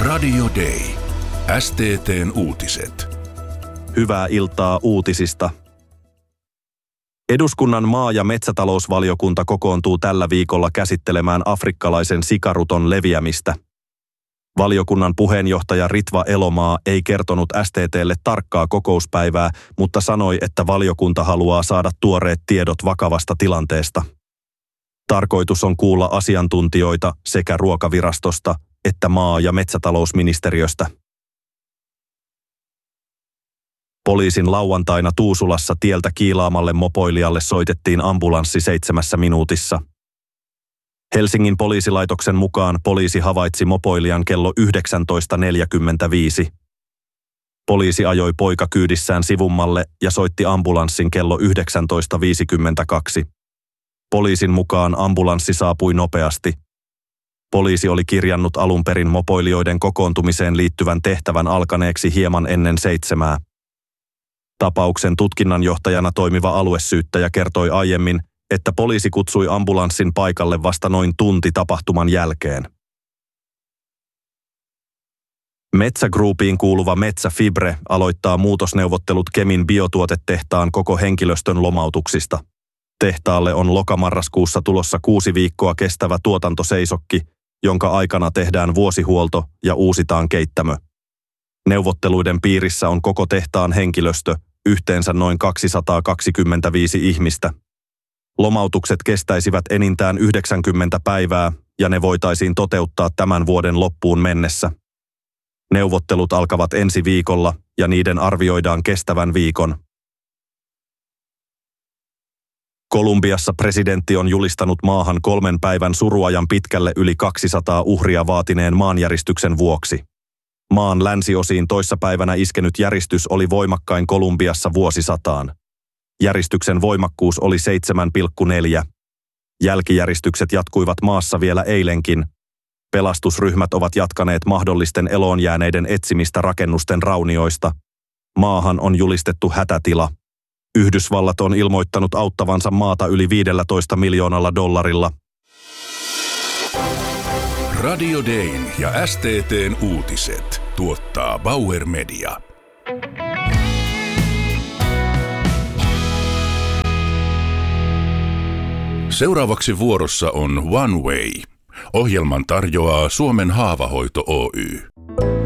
Radio Day. STT:n uutiset. Hyvää iltaa uutisista. Eduskunnan maa- ja metsätalousvaliokunta kokoontuu tällä viikolla käsittelemään afrikkalaisen sikaruton leviämistä. Valiokunnan puheenjohtaja Ritva Elomaa ei kertonut STT:lle tarkkaa kokouspäivää, mutta sanoi, että valiokunta haluaa saada tuoreet tiedot vakavasta tilanteesta. Tarkoitus on kuulla asiantuntijoita sekä Ruokavirastosta että maa- ja metsätalousministeriöstä. Poliisin lauantaina Tuusulassa tieltä kiilaamalle mopoilijalle soitettiin ambulanssi 7 minuutissa. Helsingin poliisilaitoksen mukaan poliisi havaitsi mopoilijan kello 19.45. Poliisi ajoi poikakyydissään sivummalle ja soitti ambulanssin kello 19.52. Poliisin mukaan ambulanssi saapui nopeasti. Poliisi oli kirjannut alun perin mopoilijoiden kokoontumiseen liittyvän tehtävän alkaneeksi hieman ennen 7. Tapauksen tutkinnanjohtajana toimiva aluesyyttäjä kertoi aiemmin, että poliisi kutsui ambulanssin paikalle vasta noin tunti tapahtuman jälkeen. Metsä Groupiin kuuluva Metsä Fibre aloittaa muutosneuvottelut Kemin biotuotetehtaan koko henkilöstön lomautuksista. Tehtaalle on lokamarraskuussa tulossa 6 viikkoa kestävä tuotantoseisokki, jonka aikana tehdään vuosihuolto ja uusitaan keittämö. Neuvotteluiden piirissä on koko tehtaan henkilöstö, yhteensä noin 225 ihmistä. Lomautukset kestäisivät enintään 90 päivää ja ne voitaisiin toteuttaa tämän vuoden loppuun mennessä. Neuvottelut alkavat ensi viikolla ja niiden arvioidaan kestävän viikon. Kolumbiassa presidentti on julistanut maahan 3 päivän suruajan pitkälle yli 200 uhria vaatineen maanjäristyksen vuoksi. Maan länsiosiin toissapäivänä iskenyt järistys oli voimakkain Kolumbiassa vuosisataan. Järistyksen voimakkuus oli 7,4. Jälkijäristykset jatkuivat maassa vielä eilenkin. Pelastusryhmät ovat jatkaneet mahdollisten eloon jääneiden etsimistä rakennusten raunioista. Maahan on julistettu hätätila. Yhdysvallat on ilmoittanut auttavansa maata yli $15 miljoonalla. Radio Dayn ja STT:n uutiset tuottaa Bauer Media. Seuraavaksi vuorossa on One Way. Ohjelman tarjoaa Suomen Haavahoito Oy.